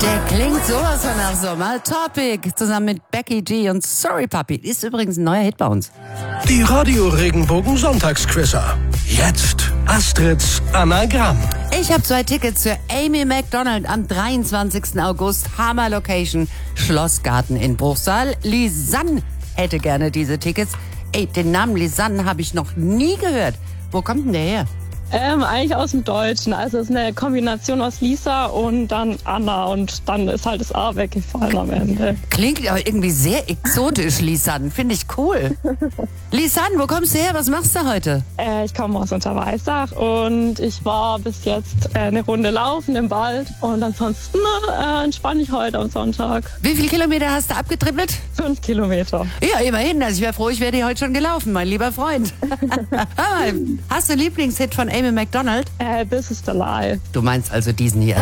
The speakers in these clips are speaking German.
Der klingt sowas von nach Sommer. Topic zusammen mit Becky G und Sorry Puppy. Ist übrigens ein neuer Hit bei uns. Die Radio Regenbogen Sonntagsquizzer. Jetzt Astrids Anagramm. Ich habe 2 Tickets für Amy Macdonald am 23. August. Hammer Location, Schlossgarten in Bruchsal. Lisanne hätte gerne diese Tickets. Ey, den Namen Lisanne habe ich noch nie gehört. Wo kommt denn der her? Eigentlich aus dem Deutschen. Also es ist eine Kombination aus Lisa und dann Anna und dann ist halt das A weggefallen am Ende. Klingt aber irgendwie sehr exotisch, Lisanne. Finde ich cool. Lisanne, wo kommst du her? Was machst du heute? Ich komme aus Unterweissach und ich war bis jetzt eine Runde laufen im Wald und ansonsten entspanne ich heute am Sonntag. Wie viele Kilometer hast du abgetrippelt? 5 Kilometer. Ja, immerhin. Also ich wäre froh, ich wäre dir heute schon gelaufen, mein lieber Freund. Hör mal, hast du einen Lieblingshit von Amy Macdonald? This is the life. Du meinst also diesen hier.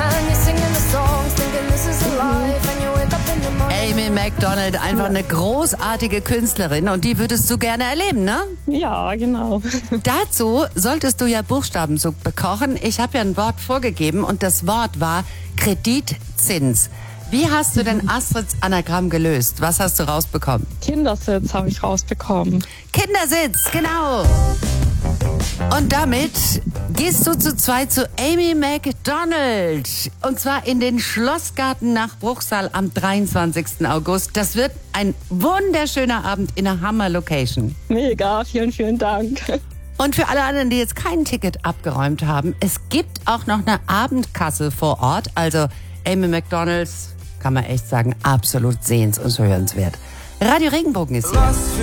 Amy Macdonald, einfach eine großartige Künstlerin und die würdest du gerne erleben, ne? Ja, genau. Dazu solltest du ja Buchstabenzug bekochen. Ich habe ja ein Wort vorgegeben und das Wort war Kreditzins. Wie hast du denn Astrids Anagramm gelöst? Was hast du rausbekommen? Kindersitz habe ich rausbekommen. Kindersitz, genau. Und damit gehst du zu zweit zu Amy Macdonald. Und zwar in den Schlossgarten nach Bruchsal am 23. August. Das wird ein wunderschöner Abend in einer Hammer-Location. Mega, vielen, vielen Dank. Und für alle anderen, die jetzt kein Ticket abgeräumt haben, es gibt auch noch eine Abendkasse vor Ort. Also Amy Macdonalds, kann man echt sagen, absolut sehens- und hörenswert. Radio Regenbogen ist hier.